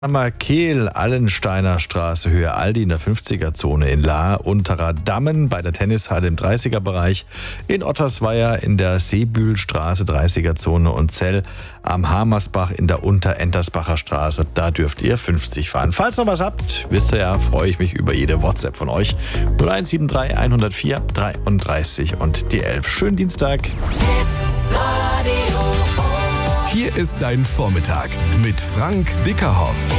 Kehl, Allensteiner Straße, Höhe Aldi in der 50er-Zone in Lahr, Unterer Dammen bei der Tennishalle im 30er-Bereich, in Ottersweier in der Seebühlstraße 30er-Zone und Zell am Hamersbach in der Unterentersbacher Straße. Da dürft ihr 50 fahren. Falls noch was habt, wisst ihr ja, freue ich mich über jede WhatsApp von euch. 0173 104 33 und die 11. Schönen Dienstag. Hier ist dein Vormittag mit Frank Bickerhoff.